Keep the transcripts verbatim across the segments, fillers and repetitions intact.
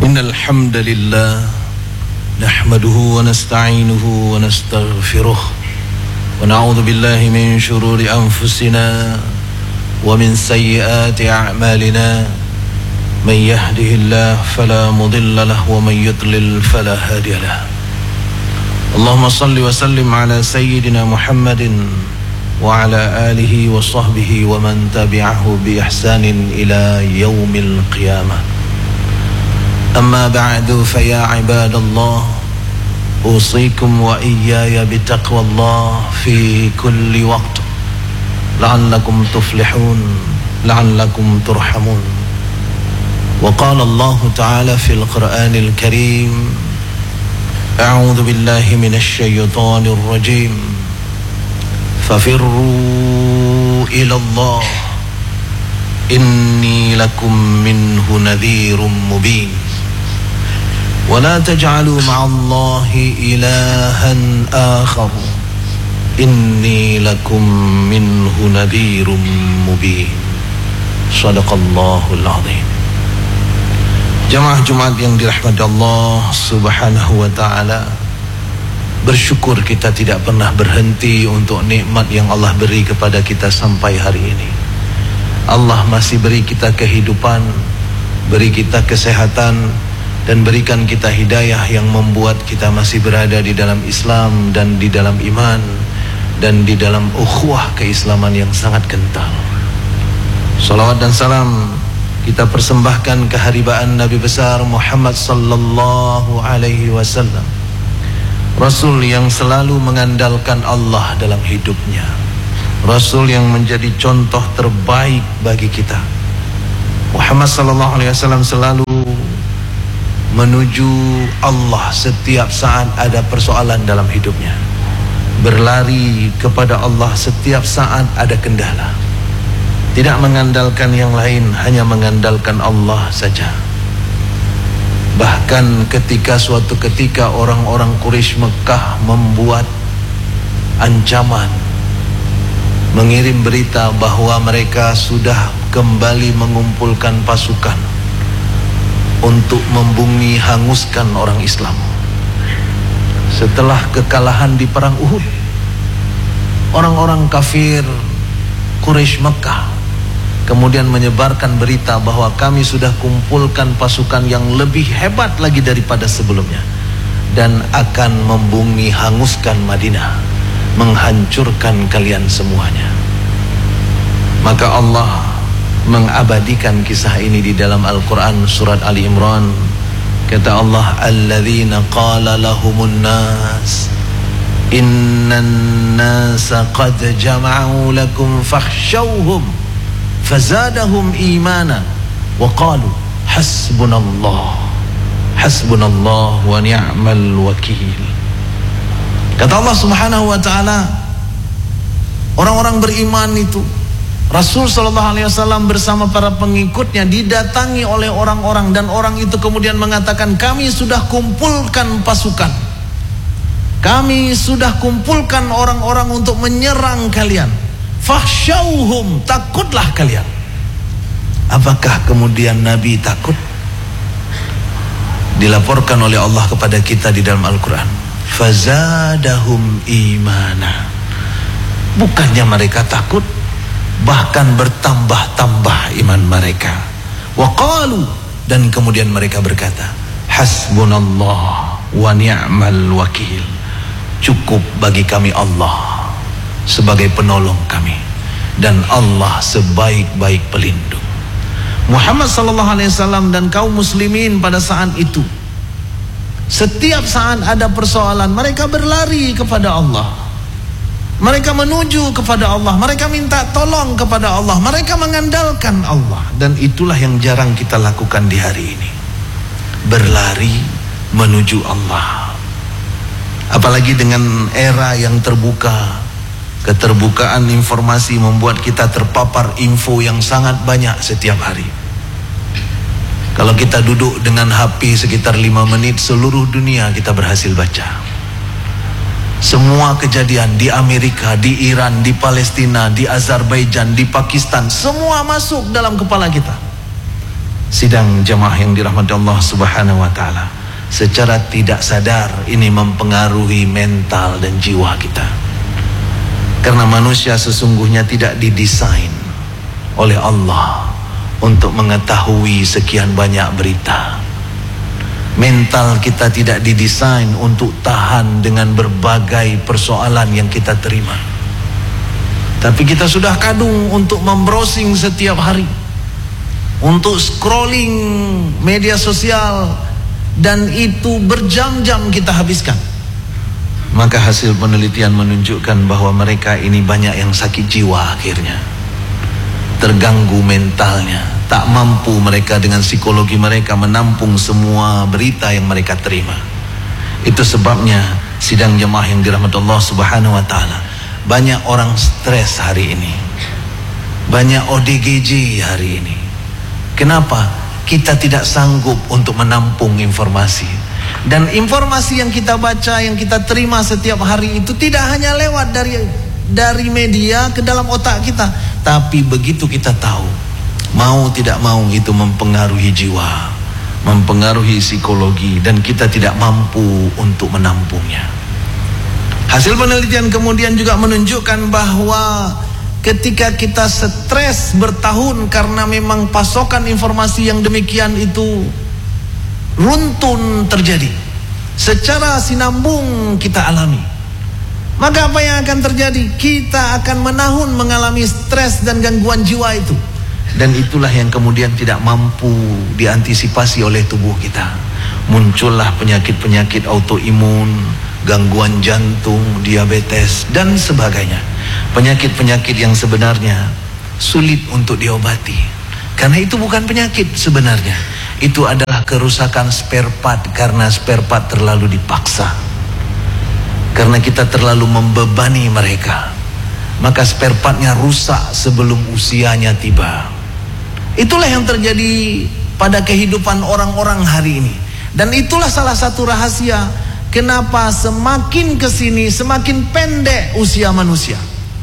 إن الحمد لله نحمده ونستعينه ونستغفره ونعوذ بالله من شرور أنفسنا ومن سيئات أعمالنا من يهده الله فلا مضل له ومن يضلل فلا هادي له اللهم صل وسلم على سيدنا محمد وعلى آله وصحبه ومن تبعه بإحسان إلى يوم القيامة أما بعد فيا عباد الله أوصيكم وإياي بتقوى الله في كل وقت لعلكم تفلحون لعلكم ترحمون وقال الله تعالى في القرآن الكريم أعوذ بالله من الشيطان الرجيم ففروا إلى الله إني لكم منه نذير مبين ولا تجعلوا مع الله إلها آخر إني لكم منه نذير مبين صدق الله العظيم. Jamaah Jumat yang dirahmati Allah Subhanahu wa ta'ala, bersyukur kita tidak pernah berhenti untuk nikmat yang Allah beri kepada kita sampai hari ini. Allah masih beri kita kehidupan, beri kita kesehatan, dan berikan kita hidayah yang membuat kita masih berada di dalam Islam dan di dalam iman dan di dalam ukhuwah keislaman yang sangat kental. Salawat dan salam kita persembahkan keharibaan Nabi besar Muhammad sallallahu alaihi wasallam, Rasul yang selalu mengandalkan Allah dalam hidupnya, Rasul yang menjadi contoh terbaik bagi kita. Muhammad sallallahu alaihi wasallam selalu menuju Allah setiap saat ada persoalan dalam hidupnya, berlari kepada Allah setiap saat ada kendala, tidak mengandalkan yang lain, hanya mengandalkan Allah saja. Bahkan ketika suatu ketika orang-orang Quraisy Mekah membuat ancaman, mengirim berita bahwa mereka sudah kembali mengumpulkan pasukan untuk membumi hanguskan orang Islam setelah kekalahan di perang Uhud. Orang-orang kafir Quraisy Mekah kemudian menyebarkan berita bahwa kami sudah kumpulkan pasukan yang lebih hebat lagi daripada sebelumnya dan akan membumi hanguskan Madinah, menghancurkan kalian semuanya. Maka Allah mengabadikan kisah ini di dalam Al-Quran surat Ali Imran. Kata Allah, alladzina qala lahumun nas innan nasa qad jama'u lakum fakhshawhum fazadahum imana wa qalu hasbunallah hasbunallah wa ni'mal wakil. Kata Allah Subhanahu wa ta'ala, orang-orang beriman itu, Rasul sallallahu alaihi wasallam bersama para pengikutnya didatangi oleh orang-orang, dan orang itu kemudian mengatakan, kami sudah kumpulkan pasukan, kami sudah kumpulkan orang-orang untuk menyerang kalian. Fakhshawhum, takutlah kalian. Apakah kemudian Nabi takut? Dilaporkan oleh Allah kepada kita di dalam Al-Quran, fazadahum imana. Bukannya mereka takut, bahkan bertambah-tambah iman mereka. Wa qalu, dan kemudian mereka berkata, hasbunallah wa ni'mal wakil. Cukup bagi kami Allah sebagai penolong kami, dan Allah sebaik-baik pelindung. Muhammad sallallahu alaihi wasallam dan kaum muslimin pada saat itu, setiap saat ada persoalan, mereka berlari kepada Allah. Mereka menuju kepada Allah, mereka minta tolong kepada Allah, mereka mengandalkan Allah. Dan itulah yang jarang kita lakukan di hari ini, berlari menuju Allah. Apalagi dengan era yang terbuka, keterbukaan informasi membuat kita terpapar info yang sangat banyak setiap hari. Kalau kita duduk dengan H P sekitar lima menit, seluruh dunia kita berhasil baca. Semua kejadian di Amerika, di Iran, di Palestina, di Azerbaijan, di Pakistan, semua masuk dalam kepala kita. Sidang jamaah yang dirahmati Allah Subhanahu wa taala, secara tidak sadar ini mempengaruhi mental dan jiwa kita. Karena manusia sesungguhnya tidak didesain oleh Allah untuk mengetahui sekian banyak berita. Mental kita tidak didesain untuk tahan dengan berbagai persoalan yang kita terima. Tapi kita sudah kadung untuk membrowsing setiap hari, untuk scrolling media sosial, dan itu berjam-jam kita habiskan. Maka hasil penelitian menunjukkan bahwa mereka ini banyak yang sakit jiwa akhirnya, terganggu mentalnya, tak mampu mereka dengan psikologi mereka menampung semua berita yang mereka terima. Itu sebabnya sidang jemaah yang dirahmati Allah Subhanahu wa taala, banyak orang stres hari ini, banyak O D G J hari ini. Kenapa? Kita tidak sanggup untuk menampung informasi. Dan informasi yang kita baca, yang kita terima setiap hari itu tidak hanya lewat dari dari media ke dalam otak kita, tapi begitu kita tahu, mau tidak mau itu mempengaruhi jiwa, mempengaruhi psikologi, dan kita tidak mampu untuk menampungnya. Hasil penelitian kemudian juga menunjukkan bahwa ketika kita stres bertahun karena memang pasokan informasi yang demikian itu runtun terjadi, secara sinambung kita alami, maka apa yang akan terjadi? Kita akan menahun mengalami stres dan gangguan jiwa itu. Dan itulah yang kemudian tidak mampu diantisipasi oleh tubuh kita. Muncullah penyakit-penyakit autoimun, gangguan jantung, diabetes, dan sebagainya. Penyakit-penyakit yang sebenarnya sulit untuk diobati. Karena itu bukan penyakit sebenarnya. Itu adalah kerusakan spare part karena spare part terlalu dipaksa. Karena kita terlalu membebani mereka, maka spare partnya rusak sebelum usianya tiba. Itulah yang terjadi pada kehidupan orang-orang hari ini. Dan itulah salah satu rahasia kenapa semakin kesini semakin pendek usia manusia.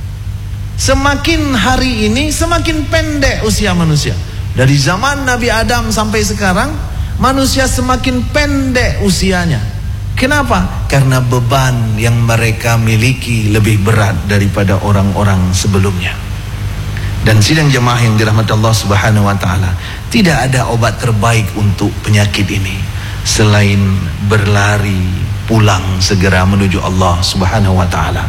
Semakin hari ini semakin pendek usia manusia. Dari zaman Nabi Adam sampai sekarang, manusia semakin pendek usianya. Kenapa? Karena beban yang mereka miliki lebih berat daripada orang-orang sebelumnya. Dan sidang jemaah yang dirahmati Allah Subhanahu wa taala, tidak ada obat terbaik untuk penyakit ini selain berlari pulang segera menuju Allah Subhanahu wa taala.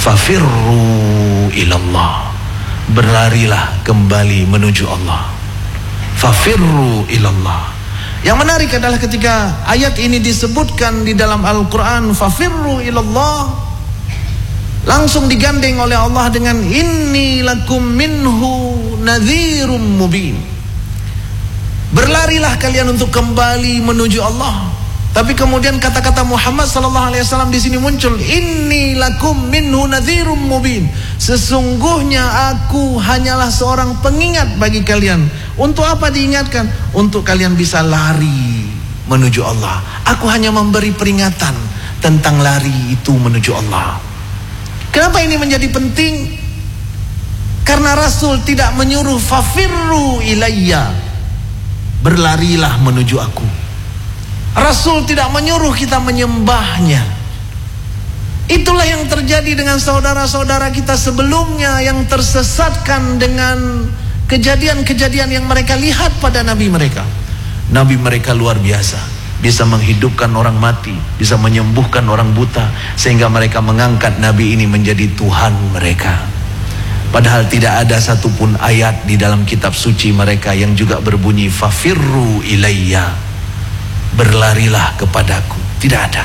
Fafirru ilallah. Berlarilah kembali menuju Allah. Fafirru ilallah. Yang menarik adalah ketika ayat ini disebutkan di dalam Al-Quran, fafirru ilallah, langsung digandeng oleh Allah dengan inni lakum minhu nadhirum mubin. Berlarilah kalian untuk kembali menuju Allah. Tapi kemudian kata-kata Muhammad sallallahu alaihi wasallam di sini muncul, inni lakum minhu nadhirum mubin. Sesungguhnya aku hanyalah seorang pengingat bagi kalian. Untuk apa diingatkan? Untuk kalian bisa lari menuju Allah. Aku hanya memberi peringatan tentang lari itu menuju Allah. Kenapa ini menjadi penting? Karena Rasul tidak menyuruh fafirru ilayya, berlarilah menuju aku. Rasul tidak menyuruh kita menyembahnya. Itulah yang terjadi dengan saudara-saudara kita sebelumnya yang tersesatkan dengan kejadian-kejadian yang mereka lihat pada nabi mereka. Nabi mereka luar biasa, bisa menghidupkan orang mati, bisa menyembuhkan orang buta, sehingga mereka mengangkat nabi ini menjadi Tuhan mereka. Padahal tidak ada satupun ayat di dalam kitab suci mereka yang juga berbunyi fafirru ilayya, berlarilah kepadaku. Tidak ada.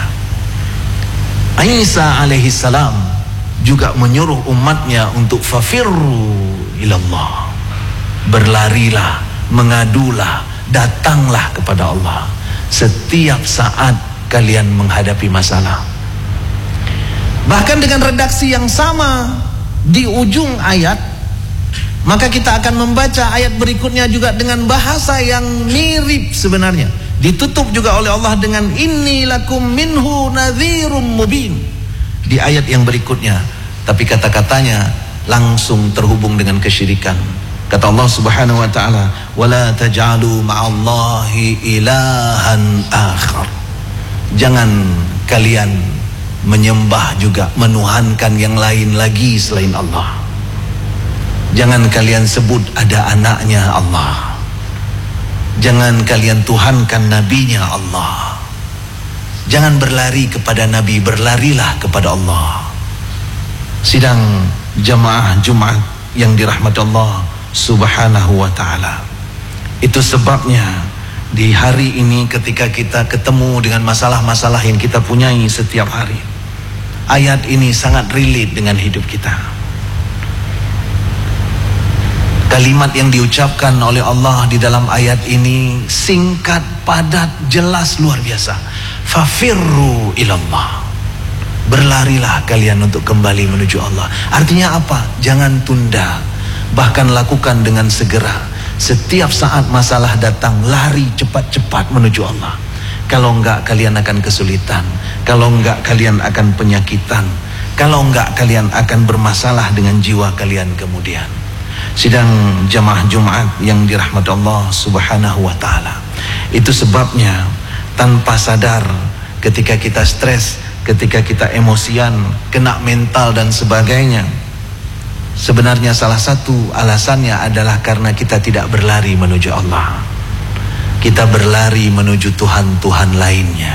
Isa alaihi salam juga menyuruh umatnya untuk fafirru ilallah, berlarilah, mengadulah, datanglah kepada Allah setiap saat kalian menghadapi masalah. Bahkan dengan redaksi yang sama di ujung ayat, maka kita akan membaca ayat berikutnya juga dengan bahasa yang mirip sebenarnya. Ditutup juga oleh Allah dengan inni lakum minhu nadhirum mubin di ayat yang berikutnya. Tapi kata-katanya langsung terhubung dengan kesyirikan. Kata Allah Subhanahu wa taala, "Wala taj'alu ma'allahi ilahan akhar." Jangan kalian menyembah juga, menuhankan yang lain lagi selain Allah. Jangan kalian sebut ada anaknya Allah. Jangan kalian tuhankan nabinya Allah. Jangan berlari kepada nabi, berlarilah kepada Allah. Sidang jamaah Jumat yang dirahmati Allah Subhanahu wa ta'ala, itu sebabnya di hari ini ketika kita ketemu dengan masalah-masalah yang kita punyai setiap hari, ayat ini sangat relate dengan hidup kita. Kalimat yang diucapkan oleh Allah di dalam ayat ini singkat, padat, jelas, luar biasa. Fafirru ilallah. Berlarilah kalian untuk kembali menuju Allah. Artinya apa? Jangan tunda, bahkan lakukan dengan segera. Setiap saat masalah datang, lari cepat-cepat menuju Allah. Kalau enggak kalian akan kesulitan, kalau enggak kalian akan penyakitan, kalau enggak kalian akan bermasalah dengan jiwa kalian kemudian. Sidang jamaah Jumat yang dirahmati Allah Subhanahu wa ta'ala, itu sebabnya tanpa sadar ketika kita stres, ketika kita emosian, kena mental dan sebagainya, sebenarnya salah satu alasannya adalah karena kita tidak berlari menuju Allah. Kita berlari menuju Tuhan-Tuhan lainnya.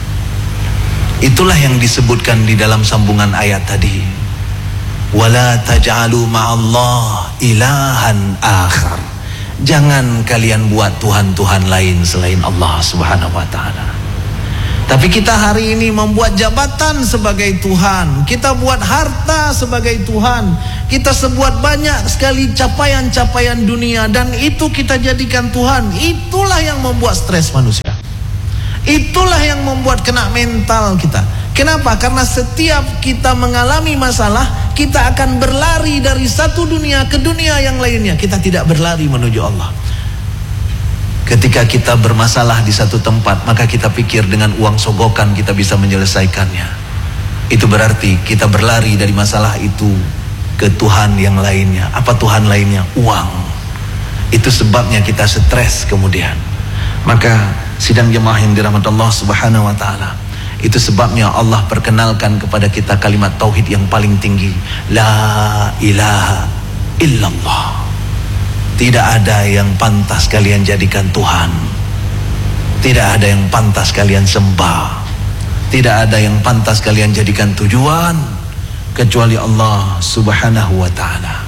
Itulah yang disebutkan di dalam sambungan ayat tadi. Wala taj'alu ma'allah ilahan akhar. Jangan kalian buat Tuhan-Tuhan lain selain Allah Subhanahu wa ta'ala. Tapi kita hari ini membuat jabatan sebagai Tuhan, kita buat harta sebagai Tuhan, kita sebuat banyak sekali capaian-capaian dunia, dan itu kita jadikan Tuhan. Itulah yang membuat stres manusia. Itulah yang membuat kena mental kita. Kenapa? Karena setiap kita mengalami masalah, kita akan berlari dari satu dunia ke dunia yang lainnya. Kita tidak berlari menuju Allah. Ketika kita bermasalah di satu tempat, maka kita pikir dengan uang sogokan kita bisa menyelesaikannya. Itu berarti kita berlari dari masalah itu ke Tuhan yang lainnya. Apa Tuhan lainnya? Uang. Itu sebabnya kita stres kemudian. Maka sidang jemaah yang dirahmati Allah Subhanahu wa ta'ala, itu sebabnya Allah perkenalkan kepada kita kalimat tauhid yang paling tinggi. La ilaha illallah. Tidak ada yang pantas kalian jadikan Tuhan. Tidak ada yang pantas kalian sembah. Tidak ada yang pantas kalian jadikan tujuan kecuali Allah Subhanahu wa ta'ala.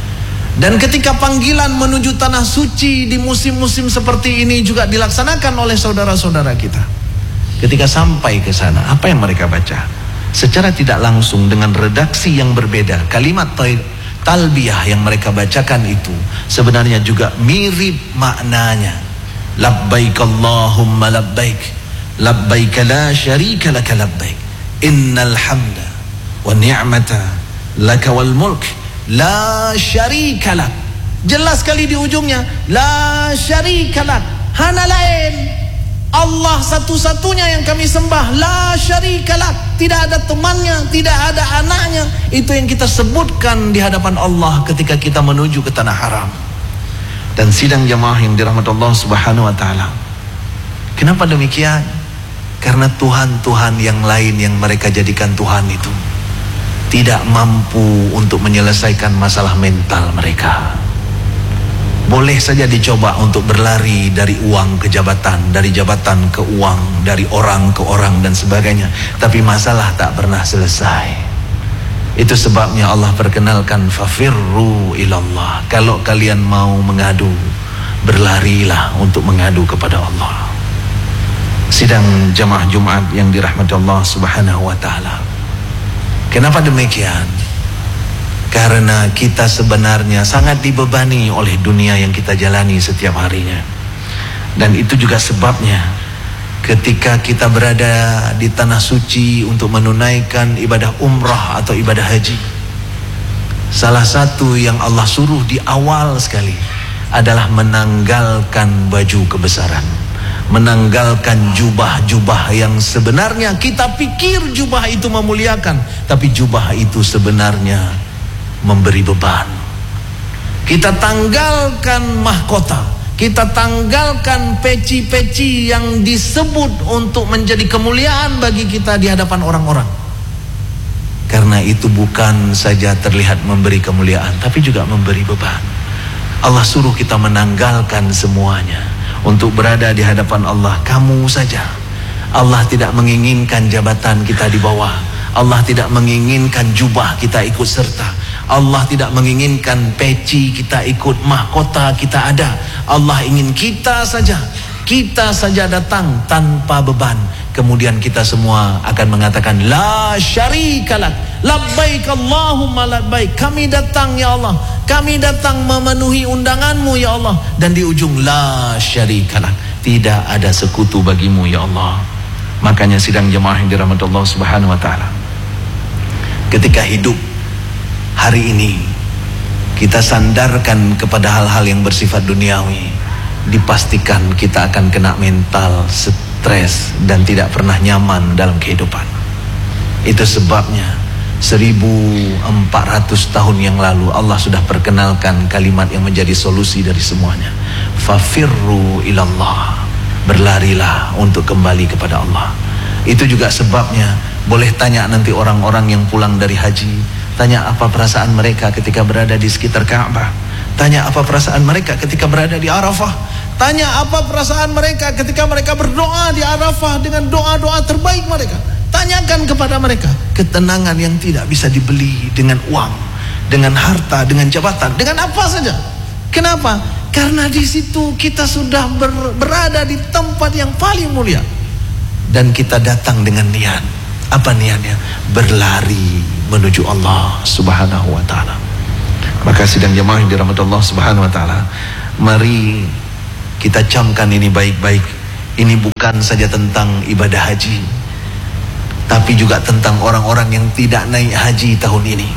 Dan ketika panggilan menuju tanah suci di musim-musim seperti ini juga dilaksanakan oleh saudara-saudara kita. Ketika sampai ke sana, apa yang mereka baca? Secara tidak langsung dengan redaksi yang berbeda, kalimat talbiyah yang mereka bacakan itu sebenarnya juga mirip maknanya. Labbaik Allahumma labbaik, labbaik la syarika laka labbaik, innal hamda wa ni'mata laka wal mulk la syarika lak. Jelas sekali di ujungnya, la syarika lak, hana lain, Allah satu-satunya yang kami sembah, la syarika lak. Tidak ada temannya, tidak ada anaknya. Itu yang kita sebutkan di hadapan Allah ketika kita menuju ke tanah haram. Dan sidang jamaah yang dirahmati Allah Subhanahu wa ta'ala, kenapa demikian? Karena Tuhan-Tuhan yang lain yang mereka jadikan Tuhan itu tidak mampu untuk menyelesaikan masalah mental mereka. Boleh saja dicoba untuk berlari dari uang ke jabatan, dari jabatan ke uang, dari orang ke orang dan sebagainya, tapi masalah tak pernah selesai. Itu sebabnya Allah perkenalkan fafirru ilallah. Kalau kalian mau mengadu, berlarilah untuk mengadu kepada Allah. Sidang jamaah Jumat yang dirahmati Allah Subhanahu wa ta'ala, kenapa demikian? Karena kita sebenarnya sangat dibebani oleh dunia yang kita jalani setiap harinya. Dan itu juga sebabnya ketika kita berada di tanah suci untuk menunaikan ibadah umrah atau ibadah haji, salah satu yang Allah suruh di awal sekali adalah menanggalkan baju kebesaran, menanggalkan jubah-jubah yang sebenarnya kita pikir jubah itu memuliakan, tapi jubah itu sebenarnya memberi beban. Kita tanggalkan mahkota, kita tanggalkan peci-peci yang disebut untuk menjadi kemuliaan bagi kita di hadapan orang-orang. Karena itu bukan saja terlihat memberi kemuliaan, tapi juga memberi beban. Allah suruh kita menanggalkan semuanya untuk berada di hadapan Allah. Kamu saja. Allah tidak menginginkan jabatan kita di bawah. Allah tidak menginginkan jubah kita ikut serta. Allah tidak menginginkan peci kita ikut, mahkota kita ada. Allah ingin kita saja, kita saja datang tanpa beban. Kemudian kita semua akan mengatakan la syarikalak, labbaik Allahumma labbaik. Kami datang ya Allah, kami datang memenuhi undanganmu ya Allah. Dan di ujung la syarikalak, tidak ada sekutu bagimu ya Allah. Makanya sidang jemaah yang dirahmati Allah Subhanahu wa taala, ketika hidup hari ini kita sandarkan kepada hal-hal yang bersifat duniawi, dipastikan kita akan kena mental stres dan tidak pernah nyaman dalam kehidupan. Itu sebabnya seribu empat ratus tahun yang lalu Allah sudah perkenalkan kalimat yang menjadi solusi dari semuanya. Fafirru ilallah, berlarilah untuk kembali kepada Allah. Itu juga sebabnya boleh tanya nanti orang-orang yang pulang dari haji, tanya apa perasaan mereka ketika berada di sekitar Ka'bah. Tanya apa perasaan mereka ketika berada di Arafah. Tanya apa perasaan mereka ketika mereka berdoa di Arafah dengan doa-doa terbaik mereka. Tanyakan kepada mereka. Ketenangan yang tidak bisa dibeli dengan uang, dengan harta, dengan jabatan, dengan apa saja. Kenapa? Karena di situ kita sudah ber, berada di tempat yang paling mulia. Dan kita datang dengan niat. Apa niatnya? Berlari menuju Allah Subhanahu wa taala. Maka sidang jemaah yang dirahmati Allah Subhanahu wa taala, mari kita camkan ini baik-baik. Ini bukan saja tentang ibadah haji, tapi juga tentang orang-orang yang tidak naik haji tahun ini.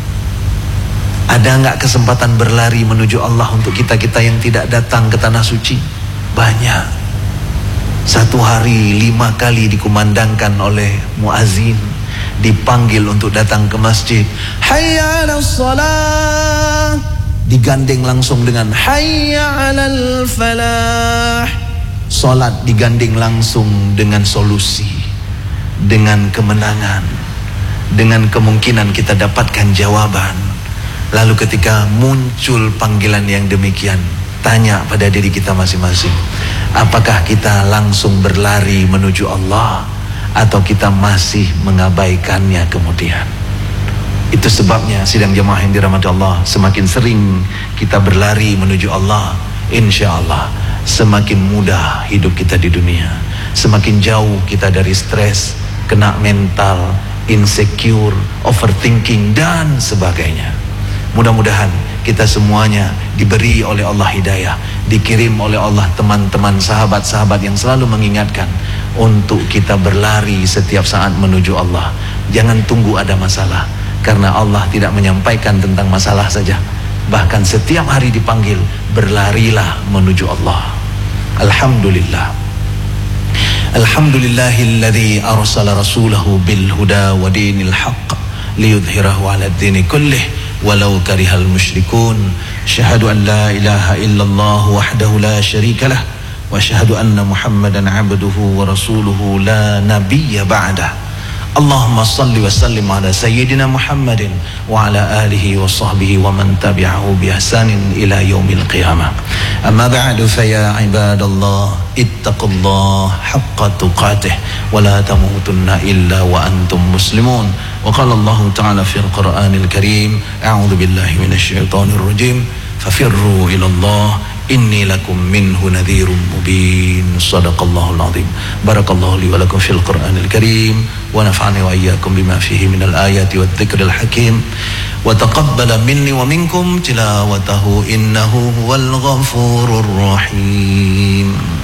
Ada nggak kesempatan berlari menuju Allah untuk kita-kita yang tidak datang ke tanah suci? Banyak. Satu hari lima kali dikumandangkan oleh muazin, dipanggil untuk datang ke masjid. Hayya 'alas shalah, digandeng langsung dengan hayya 'alal falah. Salat digandeng langsung dengan solusi, dengan kemenangan, dengan kemungkinan kita dapatkan jawaban. Lalu ketika muncul panggilan yang demikian, tanya pada diri kita masing-masing, apakah kita langsung berlari menuju Allah atau kita masih mengabaikannya kemudian? Itu sebabnya sidang jemaah yang dirahmati Allah, semakin sering kita berlari menuju Allah, insya Allah semakin mudah hidup kita di dunia. Semakin jauh kita dari stres, kena mental, insecure, overthinking dan sebagainya. Mudah-mudahan kita semuanya diberi oleh Allah hidayah, dikirim oleh Allah teman-teman sahabat-sahabat yang selalu mengingatkan untuk kita berlari setiap saat menuju Allah. Jangan tunggu ada masalah, karena Allah tidak menyampaikan tentang masalah saja, bahkan setiap hari dipanggil berlarilah menuju Allah. Alhamdulillah, Alhamdulillahilladzi arsala rasulahu bil huda wa dinil haqq liyudhhirahu 'ala ad-dini kullih walau karihal musyrikun. Syahadu an la ilaha illallah wahdahu la syarika lah, wa syahadu anna Muhammadan abduhu wa rasuluhu la nabiyya ba'dah. Allahumma salli wa sallim ala sayyidina Muhammadin wa ala alihi wa sahbihi wa man tabi'ahu bi ihsanin ila yaumil qiyamah. Amma ba'du, fa ya ibadallah ittaqullah haqqa tuqatih wa la tamutunna illa wa antum muslimun. Wa qala Allah ta'ala fil Qur'anil Karim, a'udzu billahi minasy syaithanir rajim, fafirru ila Allah inni lakum minhu nadhirum mubin. Shadaqallahul azim. Barakallahu li wa lakum fil Qur'anil Karim wa nafa'ani wa iyyakum bima fihi minal ayati wadh dzikril hakim wa taqabbala minni wa minkum tilawatahu innahu huwal ghafurur rahim.